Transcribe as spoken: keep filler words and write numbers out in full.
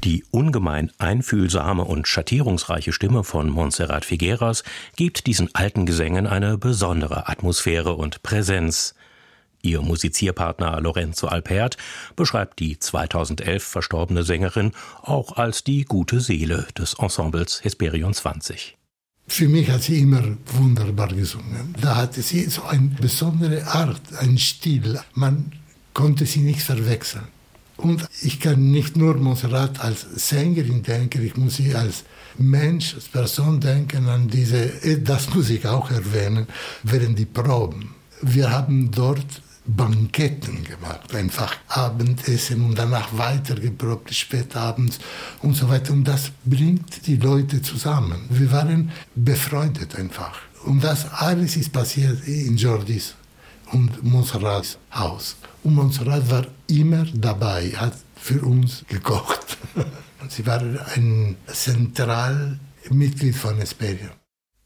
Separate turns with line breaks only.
Die ungemein einfühlsame und schattierungsreiche Stimme von Montserrat Figueras gibt diesen alten Gesängen eine besondere Atmosphäre und Präsenz. Ihr Musizierpartner Lorenzo Alpert beschreibt die zweitausendelf verstorbene Sängerin auch als die gute Seele des Ensembles Hesperion zwanzig.
Für mich hat sie immer wunderbar gesungen. Da hatte sie so eine besondere Art, einen Stil. Man konnte sie nicht verwechseln. Und ich kann nicht nur Montserrat als Sängerin denken, ich muss sie als Mensch, als Person denken, an diese, das muss ich auch erwähnen, während die Proben. Wir haben dort Banketten gemacht, einfach Abendessen und danach weitergeprobt, spät abends und so weiter. Und das bringt die Leute zusammen. Wir waren befreundet einfach. Und das alles ist passiert in Jordis und Montserrats Haus. Und Montserrat war immer dabei, hat für uns gekocht. Sie war ein zentrales Mitglied von Hesperion.